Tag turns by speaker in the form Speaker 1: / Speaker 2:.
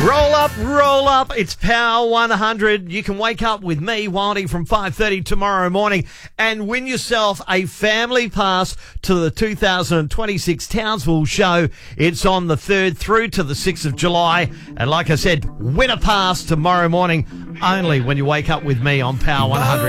Speaker 1: Roll up. It's Power 100. You can wake up with me, Wildy, from 5:30 tomorrow morning and win yourself a family pass to the 2026 Townsville show. It's on the 3rd through to the 6th of July. And like I said, win a pass tomorrow morning only when you wake up with me on Power 100.